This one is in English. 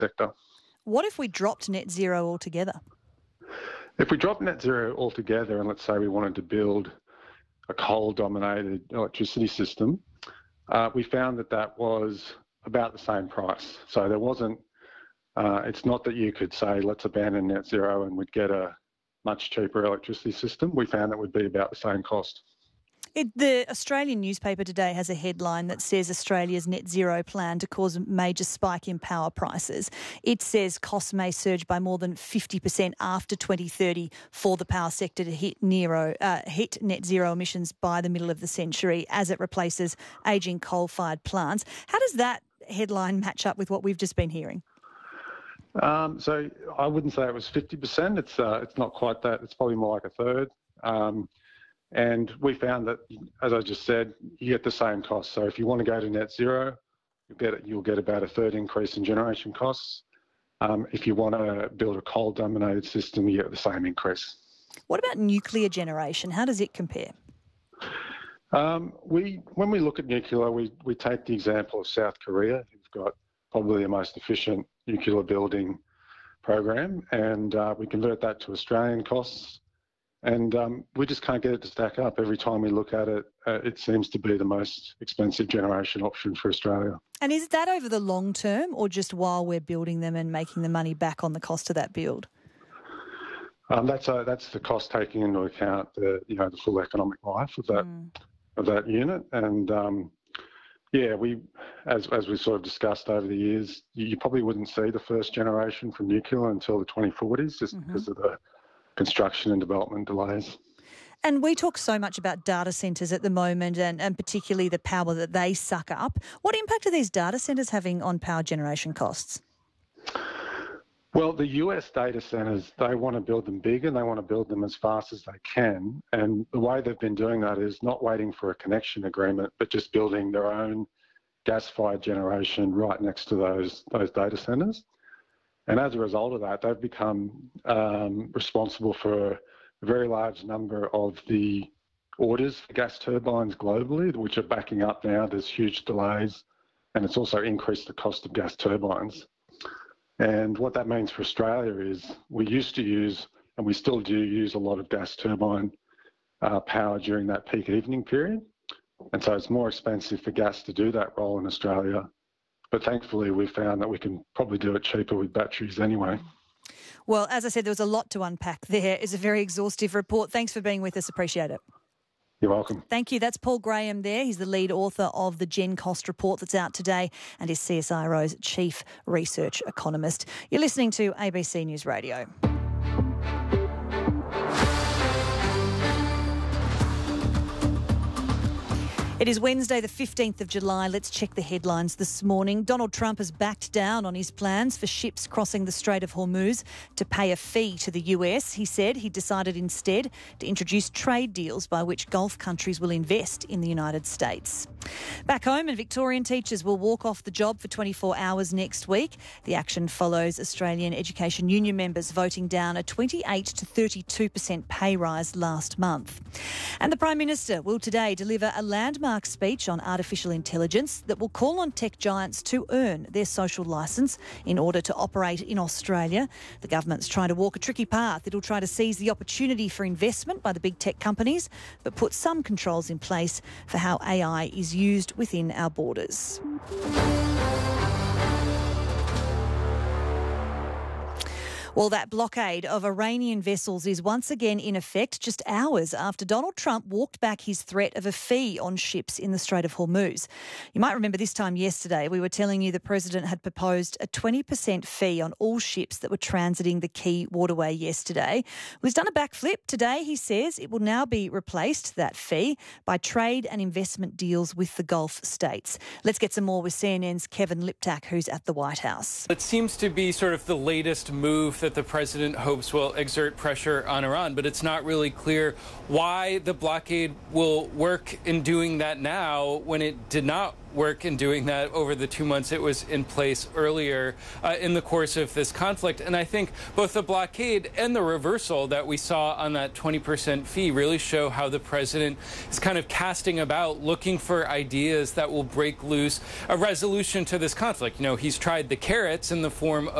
sector. What if we dropped net zero altogether? If we drop net zero altogether, and let's say we wanted to build a coal-dominated electricity system, we found that was about the same price. So there wasn't, it's not that you could say, let's abandon net zero and we'd get a much cheaper electricity system. We found that would be about the same cost. The Australian newspaper today has a headline that says Australia's net zero plan to cause a major spike in power prices. It says costs may surge by more than 50% after 2030 for the power sector to hit net zero emissions by the middle of the century as it replaces ageing coal-fired plants. How does that headline match up with what we've just been hearing? So I wouldn't say it was 50%. It's not quite that. It's probably more like a third. And we found that, as I just said, you get the same cost. So if you want to go to net zero, you'll get about a third increase in generation costs. If you want to build a coal-dominated system, you get the same increase. What about nuclear generation? How does it compare? When we look at nuclear, we take the example of South Korea, who've got probably the most efficient nuclear building program, and we convert that to Australian costs. And we just can't get it to stack up. Every time we look at it, it seems to be the most expensive generation option for Australia. And is that over the long term or just while we're building them and making the money back on the cost of that build? That's the cost taking into account the full economic life of that unit. And as we sort of discussed over the years, you probably wouldn't see the first generation from nuclear until the 2040s, just because of the construction and development delays. And we talk so much about data centres at the moment and particularly the power that they suck up. What impact are these data centres having on power generation costs? Well, the US data centres, they want to build them big and they want to build them as fast as they can. And the way they've been doing that is not waiting for a connection agreement, but just building their own gas-fired generation right next to those data centres. And as a result of that, they've become responsible for a very large number of the orders for gas turbines globally, which are backing up now. There's huge delays, and it's also increased the cost of gas turbines. And what that means for Australia is we used to use, and we still do use, a lot of gas turbine power during that peak evening period. And so it's more expensive for gas to do that role in Australia. But thankfully, we found that we can probably do it cheaper with batteries anyway. Well, as I said, there was a lot to unpack there. It's a very exhaustive report. Thanks for being with us. Appreciate it. You're welcome. Thank you. That's Paul Graham there. He's the lead author of the Gen Cost report that's out today and is CSIRO's chief research economist. You're listening to ABC News Radio. It is Wednesday, the 15th of July. Let's check the headlines this morning. Donald Trump has backed down on his plans for ships crossing the Strait of Hormuz to pay a fee to the US. He said he decided instead to introduce trade deals by which Gulf countries will invest in the United States. Back home, and Victorian teachers will walk off the job for 24 hours next week. The action follows Australian Education Union members voting down a 28 to 32% pay rise last month. And the Prime Minister will today deliver a landmark speech on artificial intelligence that will call on tech giants to earn their social licence in order to operate in Australia. The government's trying to walk a tricky path. It'll try to seize the opportunity for investment by the big tech companies, but put some controls in place for how AI is used within our borders. Well, that blockade of Iranian vessels is once again in effect just hours after Donald Trump walked back his threat of a fee on ships in the Strait of Hormuz. You might remember this time yesterday we were telling you the President had proposed a 20% fee on all ships that were transiting the key waterway yesterday. Well, he's done a backflip. Today he says it will now be replaced, that fee, by trade and investment deals with the Gulf states. Let's get some more with CNN's Kevin Liptak, who's at the White House. It seems to be sort of the latest move that the president hopes will exert pressure on Iran, but it's not really clear why the blockade will work in doing that now when it did not work in doing that over the 2 months it was in place earlier in the course of this conflict. And I think both the blockade and the reversal that we saw on that 20% fee really show how the president is kind of casting about, looking for ideas that will break loose a resolution to this conflict. You know, he's tried the carrots in the form